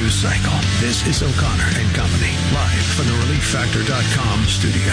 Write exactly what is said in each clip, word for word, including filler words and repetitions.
news cycle. This is O'Connor and Company, live from the relief factor dot com studio.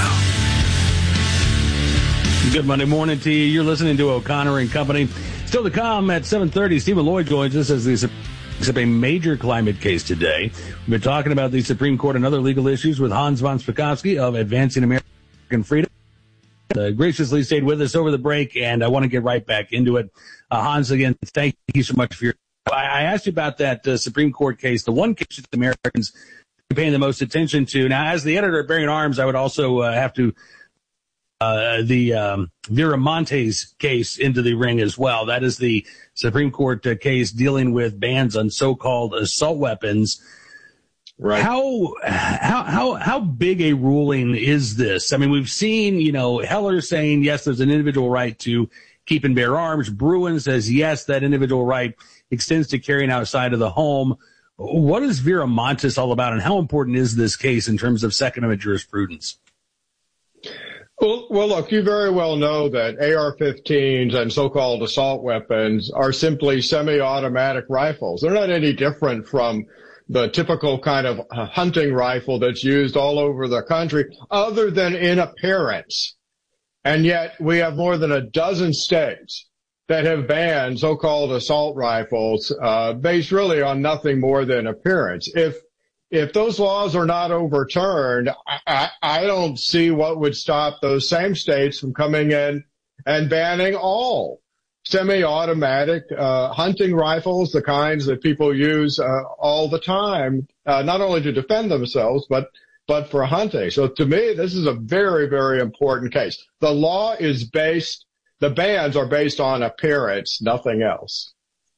Good Monday morning to you. You're listening to O'Connor and Company. Still to come at seven thirty, Stephen Lloyd joins us as the Except a major climate case today. We've been talking about the Supreme Court and other legal issues with Hans von Spakovsky of Advancing American Freedom. Uh, graciously stayed with us over the break, and I want to get right back into it. Uh, Hans, again, thank you so much for your... I, I asked you about that uh, Supreme Court case, the one case that the Americans are paying the most attention to. Now, as the editor of Bearing Arms, I would also uh, have to uh the um, Vera Montes case into the ring as well. That is the Supreme Court uh, case dealing with bans on so-called assault weapons. Right. How, how, how, how big a ruling is this? I mean, we've seen, you know, Heller saying, yes, there's an individual right to keep and bear arms. Bruen says, yes, that individual right extends to carrying outside of the home. What is Vera Montes all about, and how important is this case in terms of Second Amendment jurisprudence? Well, well, look, you very well know that A R fifteens and so-called assault weapons are simply semi-automatic rifles. They're not any different from the typical kind of hunting rifle that's used all over the country, other than in appearance. And yet we have more than a dozen states that have banned so-called assault rifles, uh, based really on nothing more than appearance. If If those laws are not overturned, I, I, I don't see what would stop those same states from coming in and banning all semi-automatic uh, hunting rifles, the kinds that people use uh, all the time, uh, not only to defend themselves, but but for hunting. So to me, this is a very, very important case. The law is based, the bans are based on appearance, nothing else.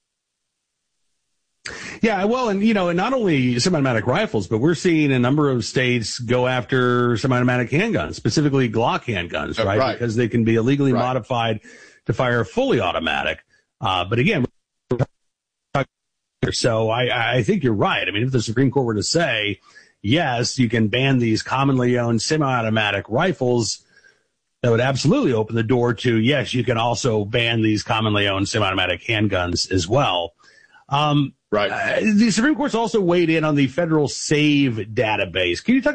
Yeah, well, and, you know, and not only semi-automatic rifles, but we're seeing a number of states go after semi-automatic handguns, specifically Glock handguns, right? Right. Because they can be illegally right. modified to fire fully automatic. Uh, but again, so I, I think you're right. I mean, if the Supreme Court were to say, yes, you can ban these commonly owned semi-automatic rifles, that would absolutely open the door to, yes, you can also ban these commonly owned semi-automatic handguns as well. Um, Right. Uh, the Supreme Court's also weighed in on the federal SAVE database. Can you talk